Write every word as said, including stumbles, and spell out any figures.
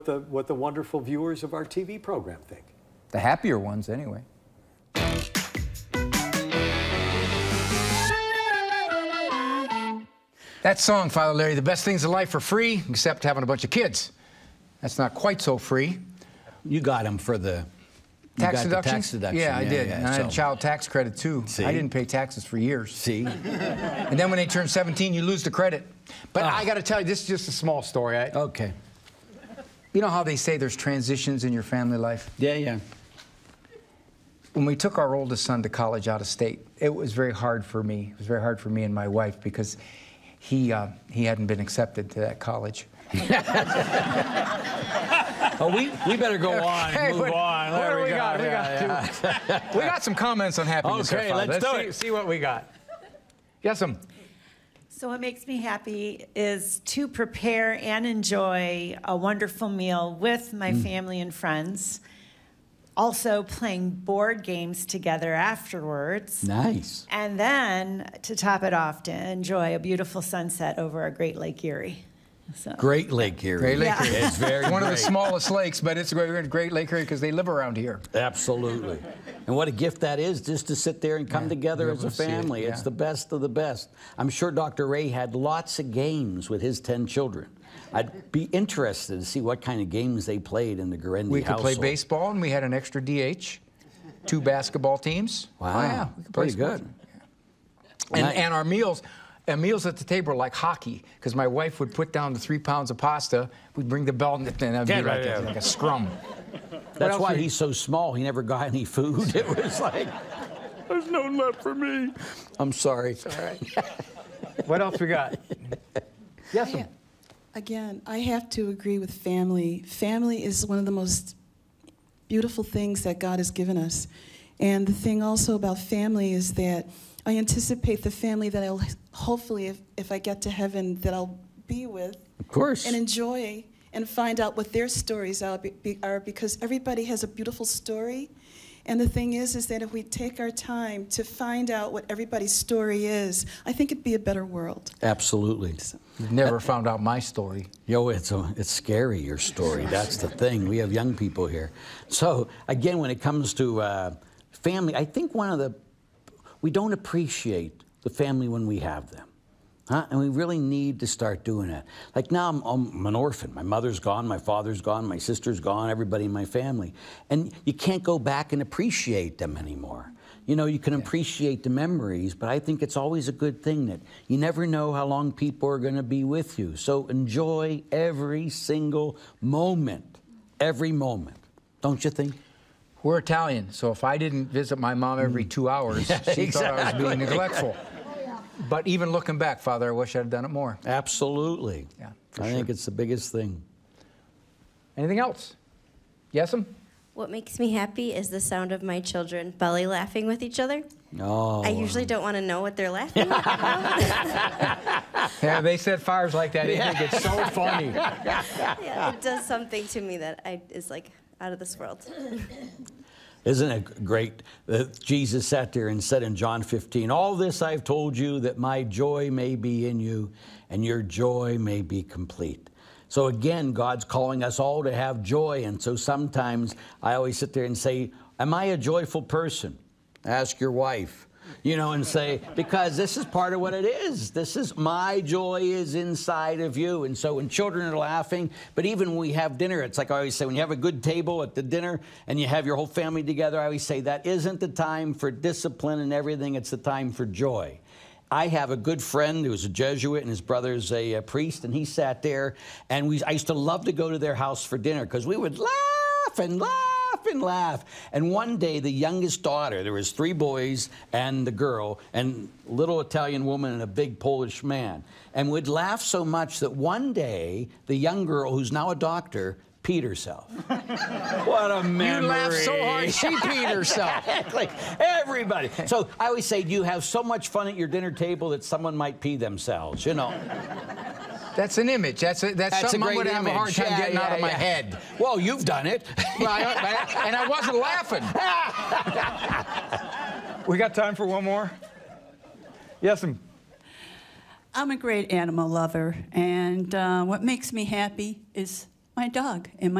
the, what the wonderful viewers of our T V program think. The happier ones, anyway. That song, Father Larry, the best things in life are free, except having a bunch of kids. That's not quite so free. You got them for the tax deduction. Tax deduction. Yeah, I yeah, did. Yeah, and I so. had child tax credit too. See? I didn't pay taxes for years. See? And then when they turn seventeen, you lose the credit. But Oh. I got to tell you, this is just a small story. I, Okay. You know how they say there's transitions in your family life? Yeah, yeah. When we took our oldest son to college out of state, it was very hard for me. It was very hard for me and my wife because he uh, he hadn't been accepted to that college. Oh, we, we better go on and Hey, move what, on. What There do we go. got? We Yeah, got, yeah. two. We got some comments on happiness. Okay, here, Father. let's do see, it. see what we got. Yes, um. So what makes me happy is to prepare and enjoy a wonderful meal with my Mm. family and friends. Also playing board games together afterwards. Nice. And then, to top it off, to enjoy a beautiful sunset over a Great Lake Erie. So. Great Lake Erie. Great Lake Yeah. Erie. It's very One great. of the smallest lakes, but it's a great, great Lake Erie because they live around here. Absolutely. And what a gift that is, just to sit there and come Yeah, together be as able a to see it, family. It's yeah. the best of the best. I'm sure Doctor Ray had lots of games with his ten children. I'd be interested to see what kind of games they played in the Guarendi We could household. play baseball, and we had an extra D H, two basketball teams. Wow. Oh, yeah. We could play Pretty good. sports. And, Nice. and our meals, and meals at the table are like hockey, because my wife would put down the three pounds of pasta, we'd bring the belt, and that'd be Yeah, like, right, a, yeah. like a scrum. That's else why we- he's so small. He never got any food. It was like, there's no left for me. I'm sorry. All right. What else we got? Yes, I, again, I have to agree with family. Family is one of the most beautiful things that God has given us. And the thing also about family is that I anticipate the family that I'll hopefully, if, if I get to heaven, that I'll be with. Of course. And enjoy and find out what their stories are, be, are because everybody has a beautiful story. And the thing is, is that if we take our time to find out what everybody's story is, I think it'd be a better world. Absolutely. You've never found out my story. Yo, it's a, it's scary, your story. That's the thing. We have young people here. So, again, when it comes to uh, family, I think one of the, we don't appreciate the family when we have them. Huh? And we really need to start doing that. Like now, I'm, I'm an orphan. My mother's gone, my father's gone, my sister's gone, everybody in my family. And you can't go back and appreciate them anymore. You know, you can appreciate the memories, but I think it's always a good thing that you never know how long people are going to be with you. So enjoy every single moment, every moment. Don't you think? We're Italian, so if I didn't visit my mom every two hours, Yeah, she thought I was exactly. being neglectful. But even looking back, Father, I wish I'd done it more. Absolutely. Yeah, I for think sure. it's the biggest thing. Anything else? Yes'm? What makes me happy is the sound of my children belly laughing with each other. Oh. I usually don't want to know what they're laughing about. Yeah, they said fires like that. They think it's so funny. Yeah, it does something to me that I, is like out of this world. Isn't it great that Jesus sat there and said in John fifteen, all this I've told you that my joy may be in you and your joy may be complete. So again, God's calling us all to have joy. And so sometimes I always sit there and say, am I a joyful person? Ask your wife. You know, and say, because this is part of what it is. This is, my joy is inside of you. And so when children are laughing, but even when we have dinner, it's like I always say, when you have a good table at the dinner and you have your whole family together, I always say that isn't the time for discipline and everything, it's the time for joy. I have a good friend who's a Jesuit and his brother's a, a priest, and he sat there, and we, I used to love to go to their house for dinner because we would laugh and laugh and laugh. And one day, the youngest daughter, there was three boys and the girl, and a little Italian woman and a big Polish man, and we'd laugh so much that one day, the young girl, who's now a doctor, peed herself. What a memory. You laughed so hard, she peed herself. Exactly. Everybody. So I always say, you have so much fun at your dinner table that someone might pee themselves, you know. That's an image. That's a, that's, That's something a I great would have a hard image. time Yeah, getting yeah, out of my yeah. head. Well, you've done it. Well, I, I, and I wasn't laughing. We got time for one more? Yes'm. I'm a great animal lover, and uh, what makes me happy is my dog and my